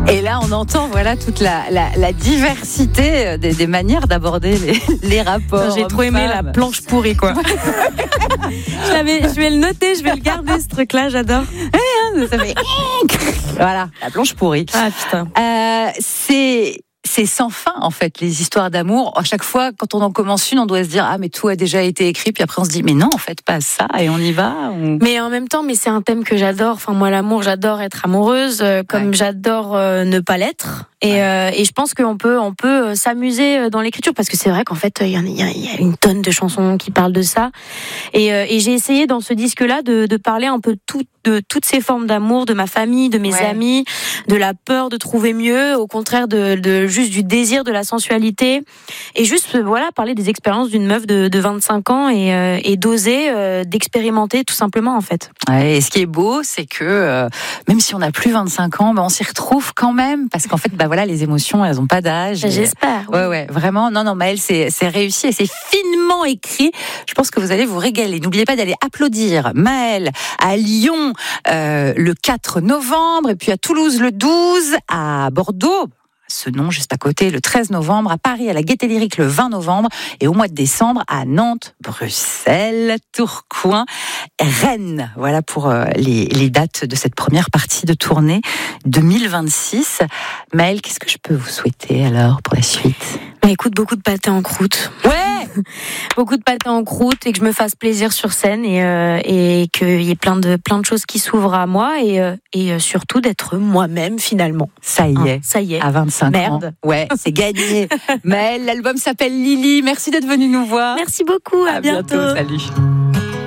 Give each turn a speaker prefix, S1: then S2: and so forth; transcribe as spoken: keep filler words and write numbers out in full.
S1: Et là, on entend voilà toute la, la, la diversité des, des manières d'aborder les, les rapports.
S2: J'ai trop aimé la planche pourrie, quoi. je, l'avais, je vais le noter, je vais le garder, ce truc-là, j'adore.
S1: Ça fait... Voilà, la planche pourrie.
S2: Ah putain.
S1: Euh, c'est... C'est sans fin, en fait, les histoires d'amour. À chaque fois, quand on en commence une, on doit se dire « Ah, mais tout a déjà été écrit ». Puis après, on se dit « Mais non, en fait, pas ça. » Et on y va. On...
S2: Mais en même temps, mais c'est un thème que j'adore. Enfin, moi, l'amour, j'adore être amoureuse, euh, comme ouais. j'adore euh, ne pas l'être. Et, ouais. euh, et je pense qu'on peut, on peut s'amuser dans l'écriture, parce que c'est vrai qu'en fait, il y, y, y a une tonne de chansons qui parlent de ça. Et, euh, et j'ai essayé dans ce disque-là de, de parler un peu tout, de toutes ces formes d'amour, de ma famille, de mes ouais. amis, de la peur de trouver mieux, au contraire de, de juste du désir, de la sensualité, et juste voilà parler des expériences d'une meuf de, de vingt-cinq ans et, euh, et d'oser, euh, d'expérimenter tout simplement en fait.
S1: Ouais, et ce qui est beau, c'est que euh, même si on n'a plus vingt-cinq ans, bah, on s'y retrouve quand même, parce qu'en fait, bah voilà, les émotions, elles n'ont pas d'âge. Et...
S2: J'espère. Oui.
S1: Ouais, ouais, vraiment. Non, non, Maëlle, c'est, c'est réussi et c'est finement écrit. Je pense que vous allez vous régaler. N'oubliez pas d'aller applaudir Maëlle à Lyon euh, le quatre novembre, et puis à Toulouse le douze, à Bordeaux. Ce nom juste à côté, le treize novembre, à Paris, à la Gaîté Lyrique le vingt novembre, et au mois de décembre, à Nantes, Bruxelles, Tourcoing, Rennes. Voilà pour euh, les, les dates de cette première partie de tournée deux mille vingt-six. Maëlle, qu'est-ce que je peux vous souhaiter alors pour la suite ?
S2: Bah, écoute, beaucoup de pâté en croûte.
S1: Ouais.
S2: Beaucoup de pâté en croûte, et que je me fasse plaisir sur scène, et, euh, et qu'il y ait plein de, plein de choses qui s'ouvrent à moi, et, euh, et surtout d'être moi-même finalement.
S1: Ça y est.
S2: Hein, ça y est.
S1: À vingt-cinq
S2: Merde.
S1: ans. Ouais, c'est gagné. Maëlle, l'album s'appelle Lily. Merci d'être venue nous voir.
S2: Merci beaucoup. À,
S1: à
S2: bientôt.
S1: bientôt. Salut.